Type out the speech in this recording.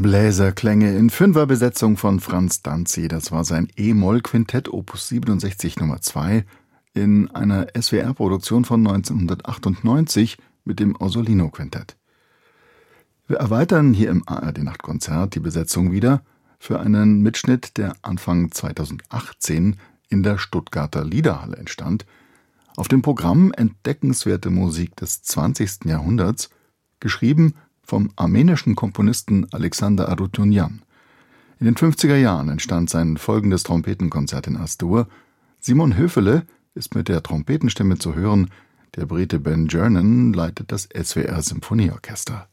Bläserklänge in Fünferbesetzung von Franz Danzi. Das war sein E-Moll-Quintett Opus 67 Nummer 2 in einer SWR-Produktion von 1998 mit dem Orsolino-Quintett. Wir erweitern hier im ARD-Nachtkonzert die Besetzung wieder für einen Mitschnitt, der Anfang 2018 in der Stuttgarter Liederhalle entstand. Auf dem Programm entdeckenswerte Musik des 20. Jahrhunderts, geschrieben vom armenischen Komponisten Alexander Arutyunjan. In den 50er Jahren entstand sein folgendes Trompetenkonzert in As-Dur. Simon Höfele ist mit der Trompetenstimme zu hören. Der Brite Ben Jernan leitet das SWR Symphonieorchester.